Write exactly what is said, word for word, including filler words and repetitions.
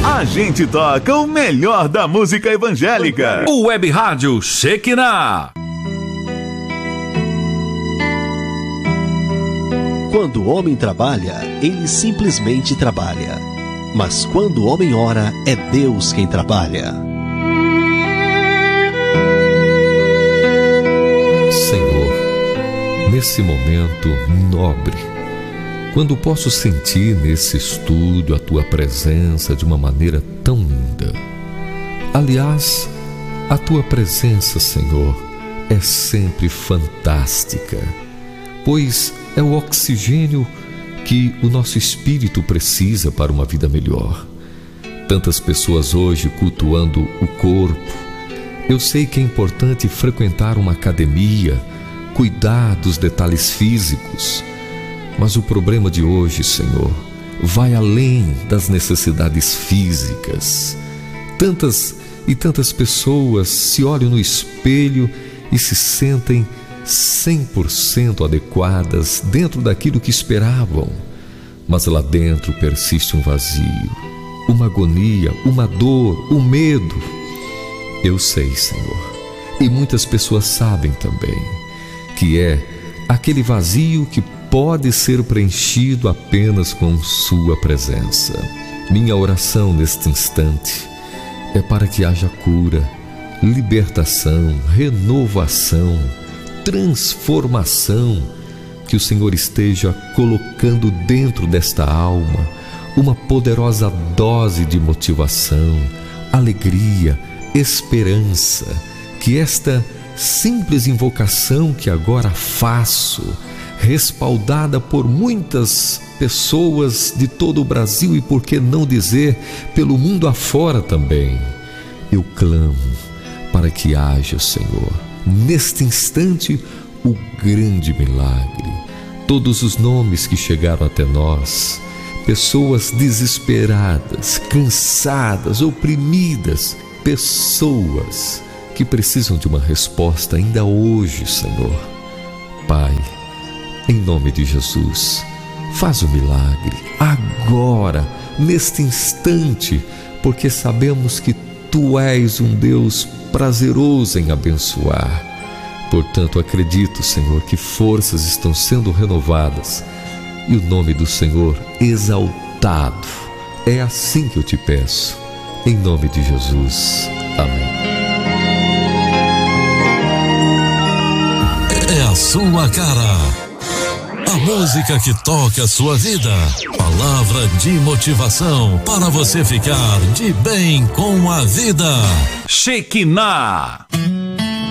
A gente toca o melhor da música evangélica. O Web Rádio Shekinah. Quando o homem trabalha, ele simplesmente trabalha. Mas quando o homem ora, é Deus quem trabalha. Senhor, nesse momento nobre, quando posso sentir nesse estúdio a Tua presença de uma maneira tão linda. Aliás, a Tua presença, Senhor, é sempre fantástica, pois é o oxigênio que o nosso espírito precisa para uma vida melhor. Tantas pessoas hoje cultuando o corpo. Eu sei que é importante frequentar uma academia, cuidar dos detalhes físicos, mas o problema de hoje, Senhor, vai além das necessidades físicas. Tantas e tantas pessoas se olham no espelho e se sentem cem por cento adequadas dentro daquilo que esperavam, mas lá dentro persiste um vazio, uma agonia, uma dor, um medo. Eu sei, Senhor, e muitas pessoas sabem também, que é aquele vazio que pode ser preenchido apenas com Sua presença. Minha oração neste instante é para que haja cura, libertação, renovação, transformação, que o Senhor esteja colocando dentro desta alma uma poderosa dose de motivação, alegria, esperança, que esta simples invocação que agora faço, respaldada por muitas pessoas de todo o Brasil e, por que não dizer, pelo mundo afora também, eu clamo para que haja, Senhor, neste instante, o grande milagre. Todos os nomes que chegaram até nós, pessoas desesperadas, cansadas, oprimidas, pessoas que precisam de uma resposta ainda hoje, Senhor. Pai, em nome de Jesus, faz o milagre agora, neste instante, porque sabemos que Tu és um Deus prazeroso em abençoar. Portanto, acredito, Senhor, que forças estão sendo renovadas e o nome do Senhor exaltado. É assim que eu te peço, em nome de Jesus. Amém. É a sua cara. A música que toca a sua vida. Palavra de motivação para você ficar de bem com a vida. Shekinah.